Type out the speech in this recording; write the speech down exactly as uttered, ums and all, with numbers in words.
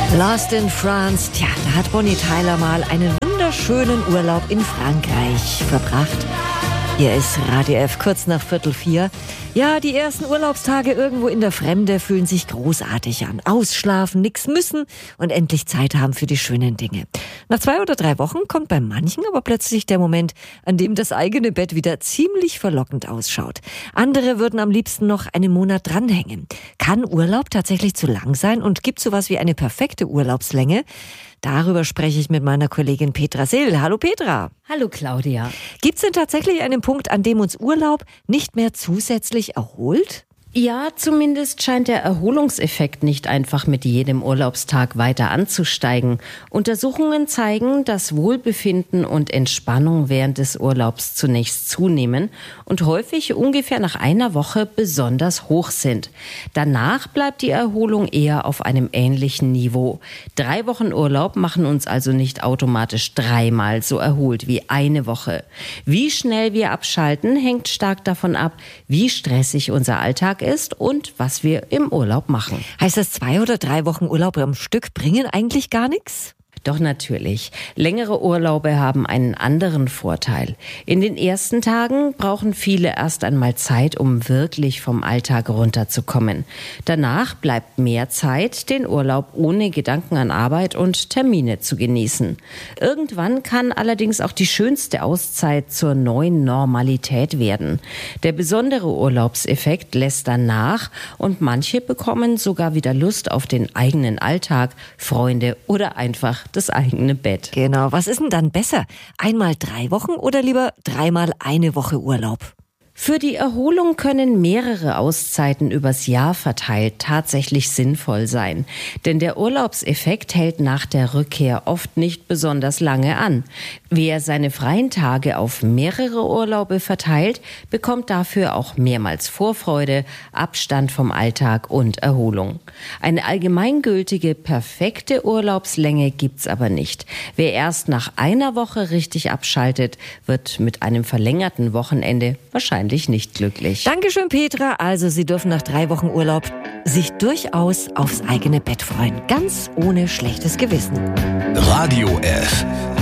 Lost in France, tja, da hat Bonnie Tyler mal einen wunderschönen Urlaub in Frankreich verbracht. Hier ist Radio F, kurz nach Viertel vier. Ja, die ersten Urlaubstage irgendwo in der Fremde fühlen sich großartig an. Ausschlafen, nix müssen und endlich Zeit haben für die schönen Dinge. Nach zwei oder drei Wochen kommt bei manchen aber plötzlich der Moment, an dem das eigene Bett wieder ziemlich verlockend ausschaut. Andere würden am liebsten noch einen Monat dranhängen. Kann Urlaub tatsächlich zu lang sein und gibt sowas wie eine perfekte Urlaubslänge? Darüber spreche ich mit meiner Kollegin Petra Sill. Hallo Petra. Hallo Claudia. Gibt es denn tatsächlich einen Punkt, an dem uns Urlaub nicht mehr zusätzlich erholt? Ja, zumindest scheint der Erholungseffekt nicht einfach mit jedem Urlaubstag weiter anzusteigen. Untersuchungen zeigen, dass Wohlbefinden und Entspannung während des Urlaubs zunächst zunehmen und häufig ungefähr nach einer Woche besonders hoch sind. Danach bleibt die Erholung eher auf einem ähnlichen Niveau. Drei Wochen Urlaub machen uns also nicht automatisch dreimal so erholt wie eine Woche. Wie schnell wir abschalten, hängt stark davon ab, wie stressig unser Alltag ist und was wir im Urlaub machen. Heißt das, zwei oder drei Wochen Urlaub am Stück bringen eigentlich gar nichts? Doch natürlich. Längere Urlaube haben einen anderen Vorteil. In den ersten Tagen brauchen viele erst einmal Zeit, um wirklich vom Alltag runterzukommen. Danach bleibt mehr Zeit, den Urlaub ohne Gedanken an Arbeit und Termine zu genießen. Irgendwann kann allerdings auch die schönste Auszeit zur neuen Normalität werden. Der besondere Urlaubseffekt lässt dann nach und manche bekommen sogar wieder Lust auf den eigenen Alltag, Freunde oder einfach das eigene Bett. Genau. Was ist denn dann besser? Einmal drei Wochen oder lieber dreimal eine Woche Urlaub? Für die Erholung können mehrere Auszeiten übers Jahr verteilt tatsächlich sinnvoll sein. Denn der Urlaubseffekt hält nach der Rückkehr oft nicht besonders lange an. Wer seine freien Tage auf mehrere Urlaube verteilt, bekommt dafür auch mehrmals Vorfreude, Abstand vom Alltag und Erholung. Eine allgemeingültige, perfekte Urlaubslänge gibt's aber nicht. Wer erst nach einer Woche richtig abschaltet, wird mit einem verlängerten Wochenende wahrscheinlich nicht glücklich. Dankeschön, Petra. Also, Sie dürfen nach drei Wochen Urlaub sich durchaus aufs eigene Bett freuen. Ganz ohne schlechtes Gewissen. Radio F.